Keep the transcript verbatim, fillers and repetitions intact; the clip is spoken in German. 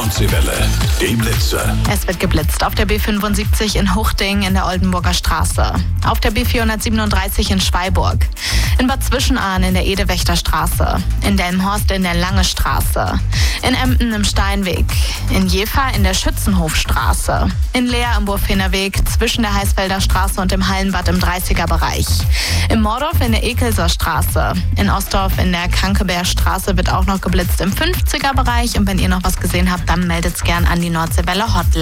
Nordseewelle. Die Blitze. Es wird geblitzt auf der B fünfundsiebzig in Huchting in der Oldenburger Straße, auf der B vierhundertsiebenunddreißig in Schweiburg, in Bad Zwischenahn in der Edewächterstraße, in Delmenhorst in der Lange Straße, in Emden im Steinweg, in Jever in der Schützenhofstraße, in Leer am Burgfener Weg zwischen der Heißfelder Straße und dem Hallenbad im dreißiger Bereich, in Mordorf in der Ekelser Straße, in Ostdorf in der Kankebergstraße wird auch noch geblitzt im fünfziger Bereich. Und wenn ihr noch was gesehen habt, dann meldet's gern an die Nordseewelle Hotline.